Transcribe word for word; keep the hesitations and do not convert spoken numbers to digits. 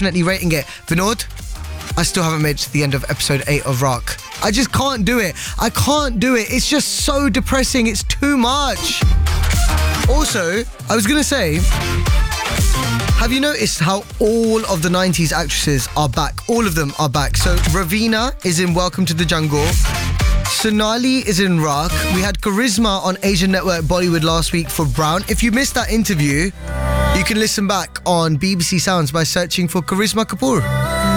definitely rating it. Vinod, I still haven't made it to the end of episode eight of Rock. I just can't do it. I can't do it. It's just so depressing. It's too much. Also, I was going to say, have you noticed how all of the nineties actresses are back? All of them are back. So Raveena is in Welcome to the Jungle. Sonali is in Rock. We had Charisma on Asian Network Bollywood last week for Brown. If you missed that interview, you can listen back on B B C Sounds by searching for Charisma Kapoor.